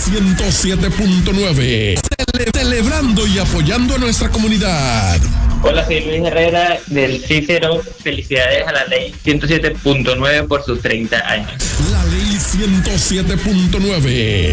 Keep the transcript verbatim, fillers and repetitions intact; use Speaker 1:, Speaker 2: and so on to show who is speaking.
Speaker 1: ciento siete punto nueve. Cele- celebrando y apoyando a nuestra comunidad.
Speaker 2: Hola, soy Luis Herrera del Cícero. Felicidades a la ley ciento siete punto nueve por sus treinta años.
Speaker 1: La ley ciento siete punto nueve.